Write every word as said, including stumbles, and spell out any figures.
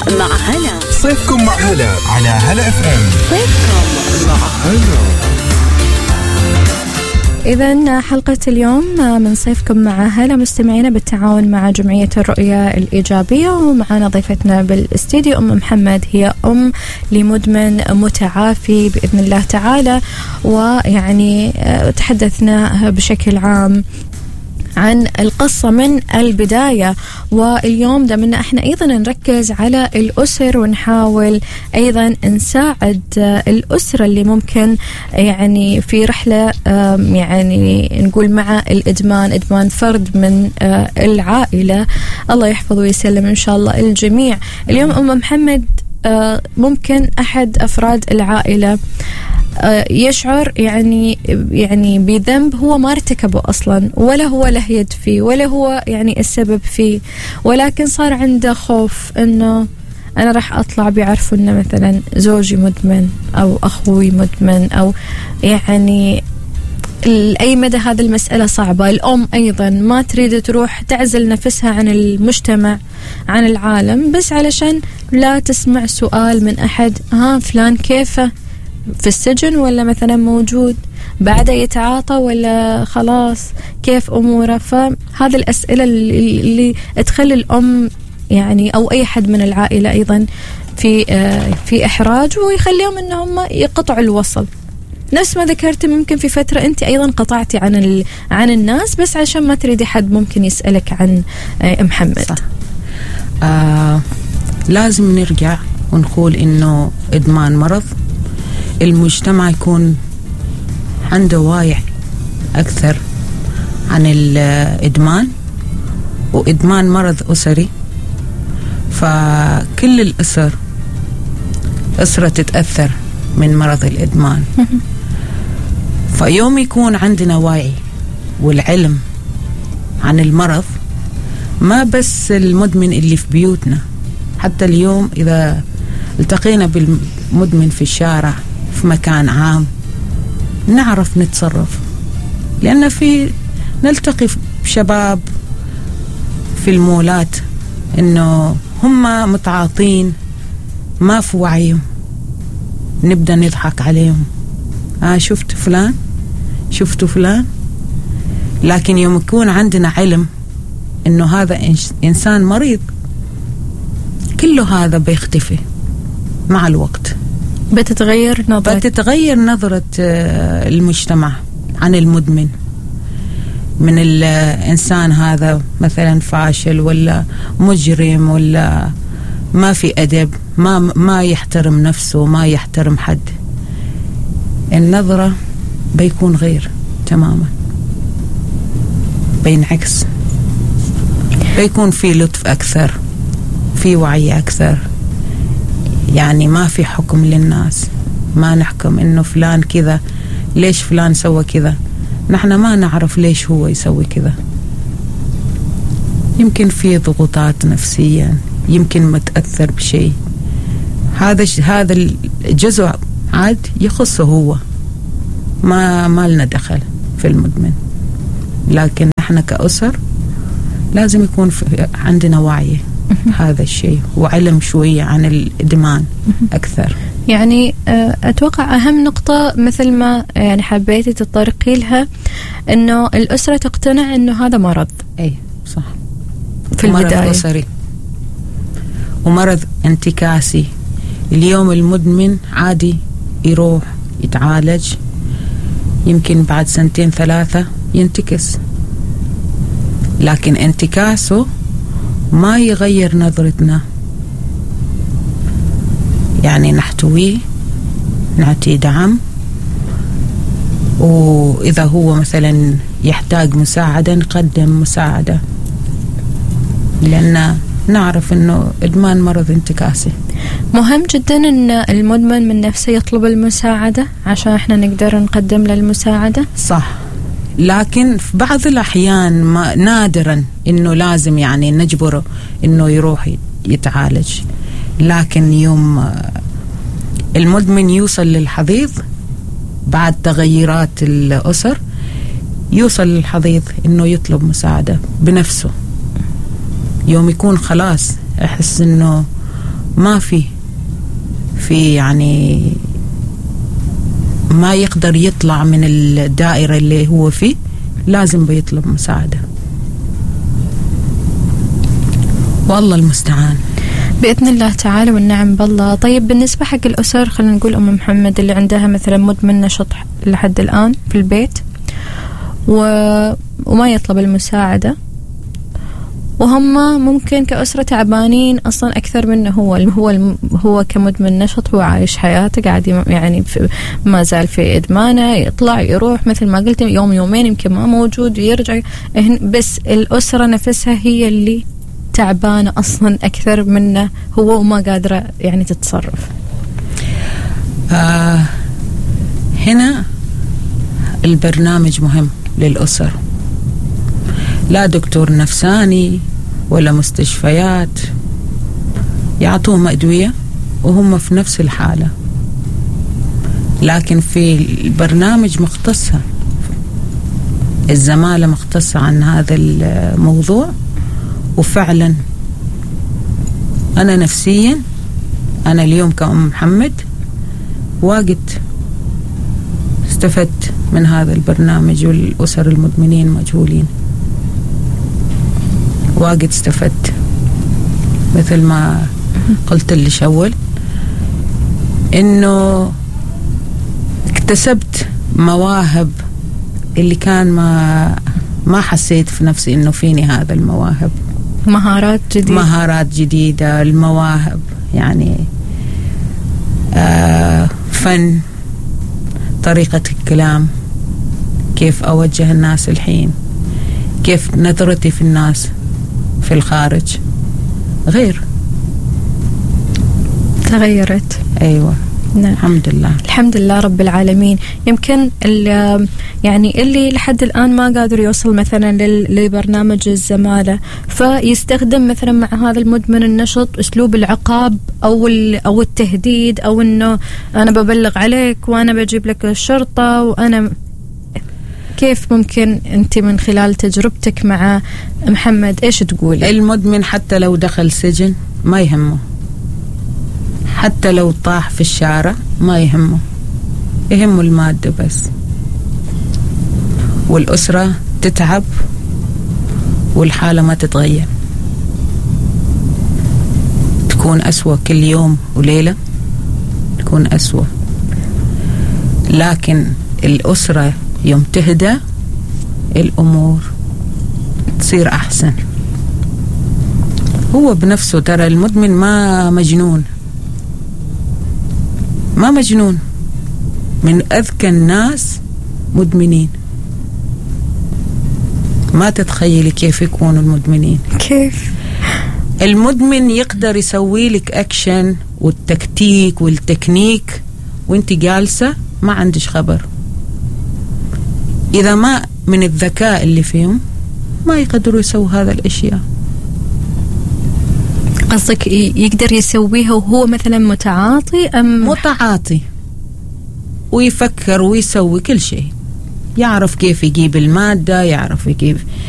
مع هلا. صيفكم مع هلا على هلا اف ام. صيفكم مع هلا. إذن حلقة اليوم من صيفكم مع هلا مستمعينا بالتعاون مع جمعية الرؤية الإيجابية، ومعنا ضيفتنا بالاستديو أم محمد، هي أم لمدمن متعافي بإذن الله تعالى. ويعني تحدثنا بشكل عام عن القصة من البداية، واليوم دمنا احنا ايضا نركز على الأسر ونحاول ايضا نساعد الأسرة اللي ممكن يعني في رحلة يعني نقول مع الإدمان، إدمان فرد من العائلة. الله يحفظ ويسلم إن شاء الله الجميع. اليوم أم محمد ممكن أحد أفراد العائلة يشعر يعني يعني بذنب هو ما ارتكبه أصلا، ولا هو له يد فيه، ولا هو يعني السبب فيه، ولكن صار عنده خوف إنه أنا راح أطلع بيعرفوا إنه مثلا زوجي مدمن أو أخوي مدمن، أو يعني لأي مدى هذه المسألة صعبة. الأم أيضا ما تريد تروح تعزل نفسها عن المجتمع عن العالم بس علشان لا تسمع سؤال من أحد، ها فلان كيفه في السجن ولا مثلا موجود بعده يتعاطى ولا خلاص كيف أموره. فهذه الأسئلة اللي, اللي تخلي الأم يعني أو أي حد من العائلة أيضا في في إحراج، ويخليهم إنهم يقطعوا الوصل. نفس ما ذكرت ممكن في فترة أنت أيضا قطعتي عن عن الناس بس عشان ما تريدي حد ممكن يسألك عن محمد. صح. آه لازم نرجع ونقول إنه إدمان مرض، المجتمع يكون عنده وعي أكثر عن الإدمان، وإدمان مرض أسري، فكل الأسر أسرة تتأثر من مرض الإدمان. فيوم يكون عندنا وعي والعلم عن المرض، ما بس المدمن اللي في بيوتنا، حتى اليوم إذا التقينا بالمدمن في الشارع في مكان عام نعرف نتصرف، لأن في نلتقي بشباب في المولات إنه هم متعاطين ما في وعيهم، نبدأ نضحك عليهم، آه شفت فلان شفتوا فلان. لكن يوم يكون عندنا علم إنه هذا إنسان مريض، كله هذا بيختفي مع الوقت، بتتغير نظرة بتتغير نظرة المجتمع عن المدمن، من الإنسان هذا مثلا فاشل ولا مجرم ولا ما في أدب، ما ما يحترم نفسه، ما يحترم حد. النظرة بيكون غير تماما، بينعكس، بيكون في لطف أكثر، في وعي أكثر. يعني ما في حكم للناس، ما نحكم إنه فلان كذا، ليش فلان سوى كذا، نحن ما نعرف ليش هو يسوي كذا. يمكن في ضغوطات نفسية، يمكن متأثر بشيء، هذا هذا الجزء عاد يخصه هو، ما ما لنا دخل في المدمن. لكن نحن كأسر لازم يكون عندنا وعي هذا الشيء وعلم شوية عن الإدمان أكثر. يعني أتوقع أهم نقطة مثل ما يعني حبيتي تطرقي لها إنه الأسرة تقتنع إنه هذا مرض. أي صح، في البداية مرض أسري ومرض انتكاسي. اليوم المدمن عادي يروح يتعالج، يمكن بعد سنتين ثلاثة ينتكس، لكن انتكاسه ما يغير نظرتنا. يعني نحتويه، نعطيه دعم، وإذا هو مثلا يحتاج مساعدة نقدم مساعدة، لأن نعرف أنه إدمان مرض انتكاسي. مهم جدا أن المدمن من نفسه يطلب المساعدة عشان إحنا نقدر نقدم له المساعدة. صح، لكن في بعض الأحيان ما نادرا إنه لازم يعني نجبره إنه يروح يتعالج. لكن يوم المدمن يوصل للحضيض بعد تغيرات الأسر، يوصل للحضيض إنه يطلب مساعدة بنفسه. يوم يكون خلاص أحس إنه ما في في يعني ما يقدر يطلع من الدائرة اللي هو فيه، لازم بيطلب مساعدة. والله المستعان بإذن الله تعالى والنعم بالله. طيب بالنسبة حق الأسر، خلينا نقول أم محمد اللي عندها مثلا مدمن نشط لحد الآن في البيت و... وما يطلب المساعدة، وهم ممكن كأسرة تعبانين أصلا أكثر منه هو هو هو كمدمن نشط، هو عايش حياته قاعد يعني ما زال في إدمانه، يطلع يروح مثل ما قلت يوم يومين يمكن ما موجود ويرجع، بس الأسرة نفسها هي اللي تعبانة أصلا أكثر منه هو وما قادرة يعني تتصرف. آه هنا البرنامج مهم للأسر، لا دكتور نفساني ولا مستشفيات يعطوهم أدوية وهم في نفس الحالة، لكن في البرنامج مختصة الزمالة مختصة عن هذا الموضوع. وفعلا أنا نفسيا أنا اليوم كأم محمد واجد استفدت من هذا البرنامج، والأسر المدمنين مجهولين واجد استفدت. مثل ما قلت لك أول إنه اكتسبت مواهب اللي كان ما ما حسيت في نفسي إنه فيني هذا المواهب، مهارات جديدة مهارات جديدة المواهب يعني آه فن، طريقة الكلام، كيف أوجه الناس الحين، كيف نظرتي في الناس في الخارج غير تغيرت. أيوة نعم. الحمد لله الحمد لله رب العالمين. يمكن يعني اللي لحد الآن ما قادر يوصل مثلا لبرنامج الزمالة، فيستخدم مثلا مع هذا المدمن النشط أسلوب العقاب أو أو التهديد، أو إنه أنا ببلغ عليك وأنا بجيب لك الشرطة وأنا. كيف ممكن أنت من خلال تجربتك مع محمد إيش تقولي؟ المدمن حتى لو دخل سجن ما يهمه، حتى لو طاح في الشارع ما يهمه، يهمه المادة بس، والأسرة تتعب والحالة ما تتغير، تكون أسوأ كل يوم وليلة، تكون أسوأ. لكن الأسرة يوم تهدى الأمور تصير أحسن. هو بنفسه ترى المدمن ما مجنون، ما مجنون، من أذكى الناس مدمنين. ما تتخيلي كيف يكونوا المدمنين. كيف المدمن يقدر يسوي لك أكشن والتكتيك والتكنيك وانت جالسة ما عندش خبر. إذا ما من الذكاء اللي فيهم ما يقدروا يسووا هذا الأشياء. قصدك يقدر يسويها وهو مثلا متعاطي أم متعاطي ويفكر ويسوي كل شيء، يعرف كيف يجيب المادة، يعرف كيف